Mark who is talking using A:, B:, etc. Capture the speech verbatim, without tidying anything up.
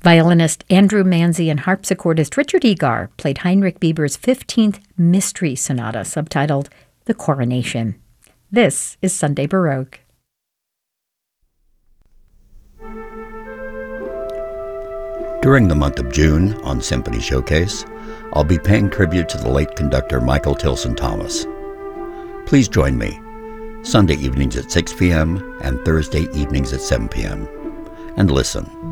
A: Violinist Andrew Manzi and harpsichordist Richard Egar played Heinrich Bieber's fifteenth Mystery Sonata, subtitled The Coronation. This is Sunday Baroque.
B: During the month of June on Symphony Showcase, I'll be paying tribute to the late conductor Michael Tilson Thomas. Please join me Sunday evenings at six p.m. and Thursday evenings at seven p.m. and listen.